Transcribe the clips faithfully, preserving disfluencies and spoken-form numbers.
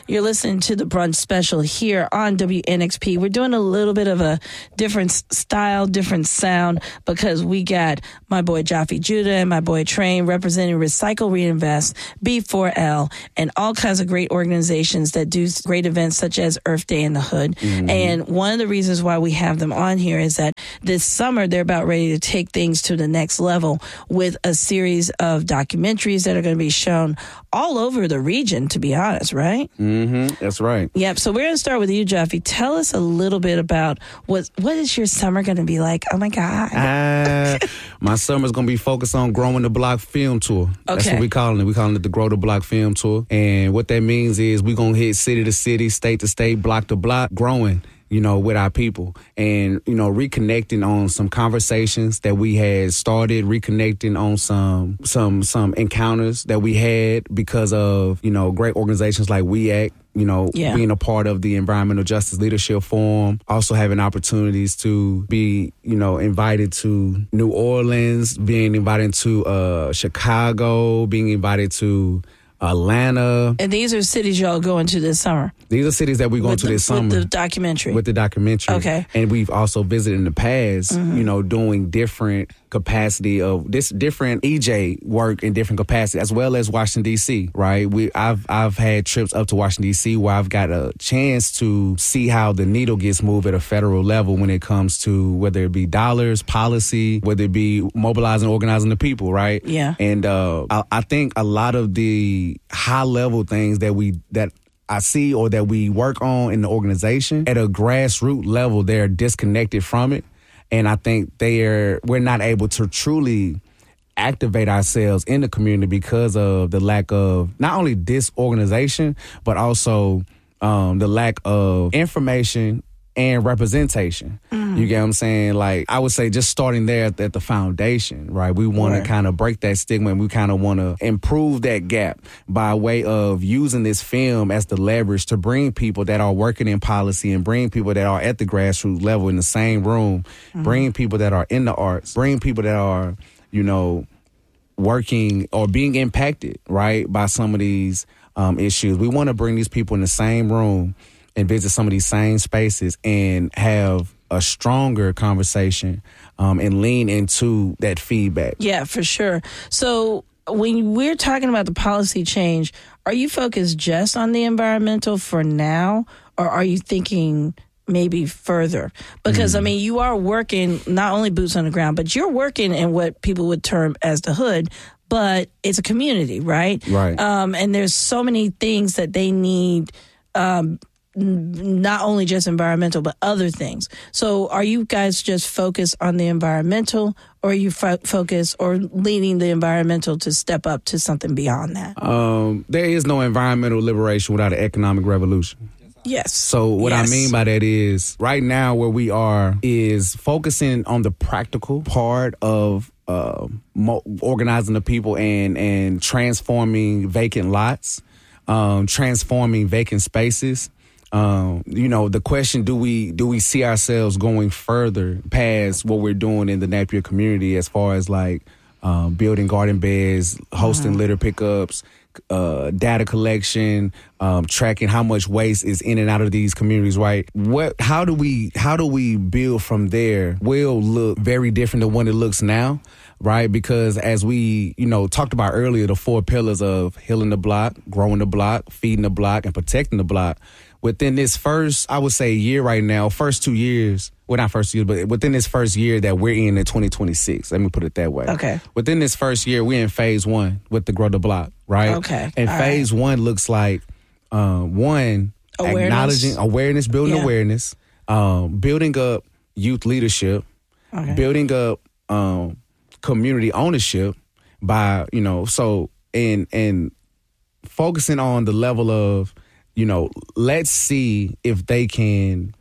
You're listening to the Brunch Special here on W N X P. We're doing a little bit of a different style, different sound, because we got my boy Jaffe Judah and my boy Train representing Recycle, Reinvest, B four L, and all kinds of great organizations that do great events such as Earth Day in the Hood. Mm-hmm. And one of the reasons why we have them on here is that this summer they're about ready to take things to the next level with a series of documentaries that are going to be shown all over the region, to be honest, right? Mm-hmm. That's right. Yep. So we're going to start with you, Jaffe. Tell us a little bit about what what is your summer going to be like? Oh, my God. Uh, my summer's going to be focused on Growing the Block Film Tour. Okay. That's what we calling it. We calling it the Grow the Block Film Tour. And what that means is we're going to hit city to city, state to state, block to block, growing, you know, with our people, and, you know, reconnecting on some conversations that we had started, reconnecting on some some some encounters that we had because of, you know, great organizations like We Act, you know, yeah. being a part of the Environmental Justice Leadership Forum, also having opportunities to be, you know, invited to New Orleans, being invited to uh, Chicago, being invited to Atlanta. And these are cities y'all going to this summer? These are cities that we're going with to the, this summer. With the documentary? With the documentary. Okay. And we've also visited in the past, mm-hmm. you know, doing different capacity of this different E J work in different capacity, as well as Washington, D C, right? We I've I've had trips up to Washington, D C where I've got a chance to see how the needle gets moved at a federal level when it comes to whether it be dollars, policy, whether it be mobilizing, organizing the people, right? Yeah. And uh, I, I think a lot of the high level things that we that I see or that we work on in the organization at a grassroots level, they're disconnected from it. And I think they're we're not able to truly activate ourselves in the community because of the lack of not only disorganization, but also um, the lack of information and representation. Mm. You get what I'm saying? Like, I would say just starting there at, at the foundation, right? We want Right. to kind of break that stigma, and we kind of want to improve that gap by way of using this film as the leverage to bring people that are working in policy and bring people that are at the grassroots level in the same room, mm. bring people that are in the arts, bring people that are, you know, working or being impacted, right, by some of these um, issues. We want to bring these people in the same room and visit some of these same spaces and have a stronger conversation um, and lean into that feedback. Yeah, for sure. So when we're talking about the policy change, are you focused just on the environmental for now, or are you thinking maybe further? Because, mm. I mean, you are working not only boots on the ground, but you're working in what people would term as the hood, but it's a community, right? Right. Um, and there's so many things that they need, um, not only just environmental, but other things. So are you guys just focused on the environmental, or are you fo- focused or leading the environmental to step up to something beyond that? Um, there is no environmental liberation without an economic revolution. Yes. So what yes. I mean by that is right now where we are is focusing on the practical part of uh, mo- organizing the people and, and transforming vacant lots, um, transforming vacant spaces. Um, you know, the question, do we do we see ourselves going further past what we're doing in the Napier community as far as like um, building garden beds, hosting mm-hmm. litter pickups, uh, data collection, um, tracking how much waste is in and out of these communities, right? What? How do we how do we build from there? Will look very different than what it looks now, right? Because as we, you know, talked about earlier, the four pillars of healing the block, growing the block, feeding the block, and protecting the block. Within this first, I would say, year right now, first two years, well, not first year, but within this first year that we're in in twenty twenty-six, let me put it that way. Okay. Within this first year, we're in phase one with the Grow the Block, right? Okay. And All phase right. one looks like, um, one, awareness. acknowledging awareness, building Yeah. awareness, um, building up youth leadership, Okay. building up um, community ownership by, you know, so, and and focusing on the level of, you know, let's see if they can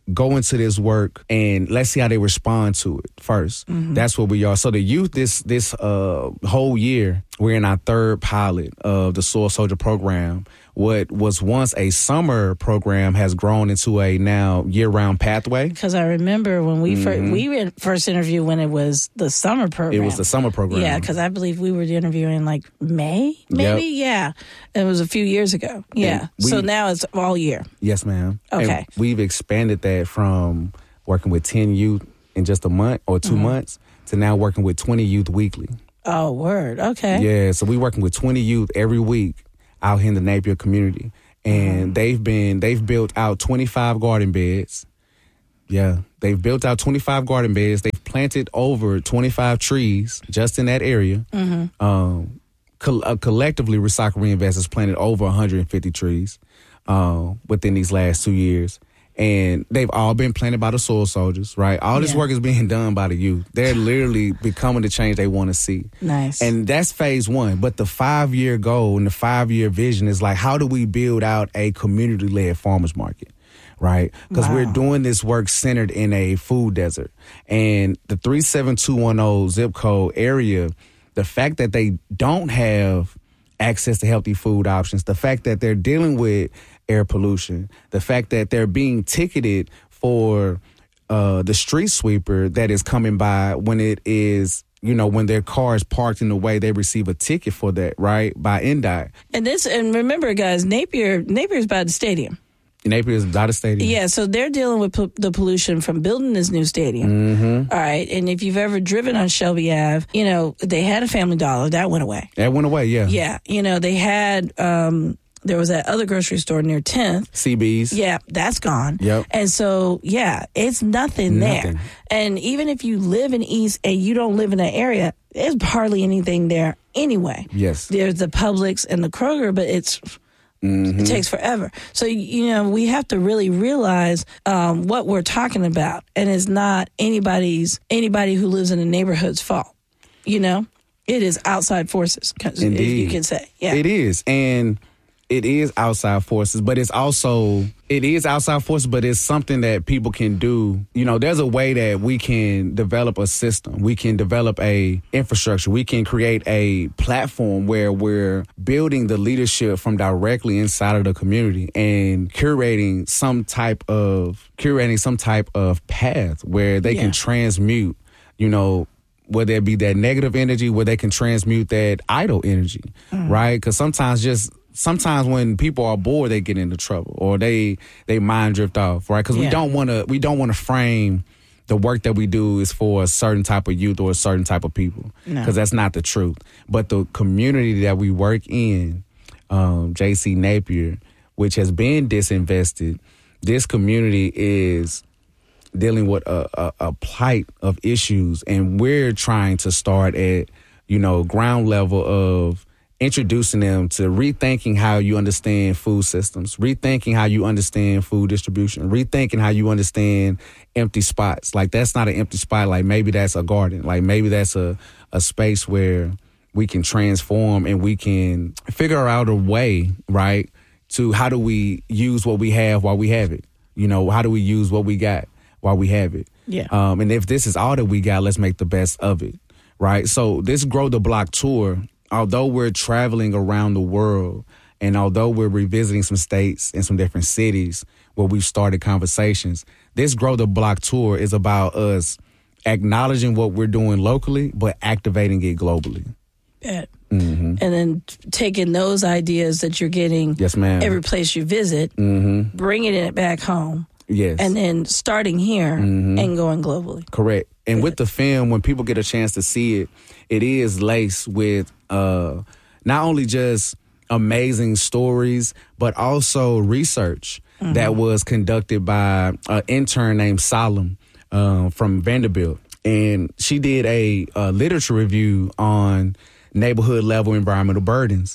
go into this work and let's see how they respond to it first. Mm-hmm. That's what we are. So the youth this this uh, whole year, we're in our third pilot of the Soil Soldier program. What was once a summer program has grown into a now year-round pathway. Because I remember when we mm-hmm. first, we were first interviewed when it was the summer program. It was the summer program. Yeah, because I believe we were interviewing like May, maybe? Yep. Yeah. It was a few years ago. Yeah. So now it's all year. Yes, ma'am. Okay. And we've expanded that from working with ten youth in just a month or two mm-hmm. months to now working with twenty youth weekly. Oh, word. Okay. Yeah, so we're working with twenty youth every week out here in the Napier community. And mm-hmm. they've been, they've built out twenty-five garden beds. Yeah, they've built out twenty-five garden beds. They've planted over twenty-five trees just in that area. Mm-hmm. Um, co- uh, collectively, Recycle Reinvest has planted over one hundred fifty trees uh, within these last two years. And they've all been planted by the Soil Soldiers, right? All this yeah. work is being done by the youth. They're literally becoming the change they want to see. Nice. And that's phase one. But the five-year goal and the five-year vision is like, how do we build out a community-led farmers market, right? Because wow. we're doing this work centered in a food desert. And the three seven two one zero zip code area, the fact that they don't have access to healthy food options, the fact that they're dealing with air pollution, the fact that they're being ticketed for uh, the street sweeper that is coming by when it is, you know, when their car is parked in the way, they receive a ticket for that, right, by N D O T. And this, and remember, guys, Napier, Napier's by the stadium. Napier is by the stadium. Yeah, so they're dealing with po- the pollution from building this new stadium. Mm-hmm. All right, and if you've ever driven on Shelby Avenue, you know, they had a Family Dollar. That went away. That went away, yeah. Yeah, you know, they had... Um, there was that other grocery store near tenth. C B's. Yeah, that's gone. Yep. And so, yeah, it's nothing, nothing there. And even if you live in East and you don't live in that area, there's hardly anything there anyway. Yes. There's the Publix and the Kroger, but it's... Mm-hmm. It takes forever. So, you know, we have to really realize um, what we're talking about. And it's not anybody's, anybody who lives in the neighborhood's fault. You know, it is outside forces, Indeed. if you can say. Yeah. It is. And it is outside forces, but it's also, it is outside forces, but it's something that people can do. You know, there's a way that we can develop a system. We can develop a infrastructure. We can create a platform where we're building the leadership from directly inside of the community and curating some type of, curating some type of path where they yeah. can transmute, you know, whether it be that negative energy, where they can transmute that idle energy, mm. right? Because sometimes just, Sometimes when people are bored, they get into trouble or they they mind drift off, right? Because yeah. we don't want to we don't want to frame the work that we do is for a certain type of youth or a certain type of people, because no. that's not the truth. But the community that we work in, um, J C Napier, which has been disinvested, this community is dealing with a, a, a plight of issues, and we're trying to start at, you know, ground level of introducing them to rethinking how you understand food systems, rethinking how you understand food distribution, rethinking how you understand empty spots. Like, that's not an empty spot. Like, maybe that's a garden. Like, maybe that's a, a space where we can transform and we can figure out a way, right, to how do we use what we have while we have it? You know, how do we use what we got while we have it? Yeah. Um, and if this is all that we got, let's make the best of it, right? So this Grow the Block tour, although we're traveling around the world and although we're revisiting some states and some different cities where we've started conversations, this Grow the Block tour is about us acknowledging what we're doing locally, but activating it globally. Yeah. Mm-hmm. And then taking those ideas that you're getting yes, ma'am. every place you visit, mm-hmm. bringing it back home. Yes. And then starting here mm-hmm. and going globally. Correct. And yeah. with the film, when people get a chance to see it, it is laced with uh, not only just amazing stories, but also research mm-hmm. that was conducted by an intern named Solemn uh, from Vanderbilt. And she did a, a literature review on neighborhood level environmental burdens.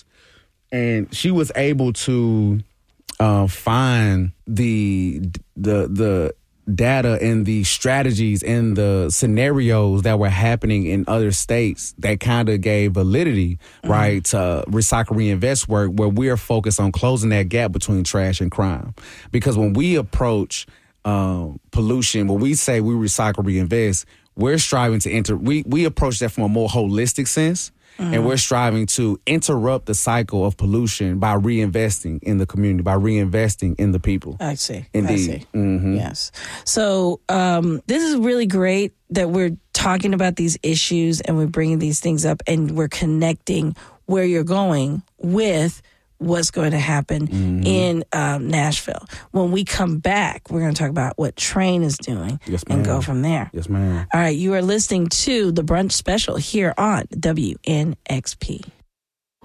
And she was able to uh, find the the the data and the strategies and the scenarios that were happening in other states that kind of gave validity, mm-hmm. right, to Recycle Reinvest work, where we're focused on closing that gap between trash and crime. Because when we approach um, pollution, when we say we recycle, reinvest, we're striving to enter, we, we approach that from a more holistic sense. Mm-hmm. And we're striving to interrupt the cycle of pollution by reinvesting in the community, by reinvesting in the people. I see. Indeed. I see. Mm-hmm. Yes. So um, this is really great that we're talking about these issues and we're bringing these things up and we're connecting where you're going with what's going to happen mm-hmm. in um, Nashville. When we come back, we're going to talk about what Train is doing yes, and go from there. Yes, ma'am. All right, you are listening to The Brunch Special here on W N X P.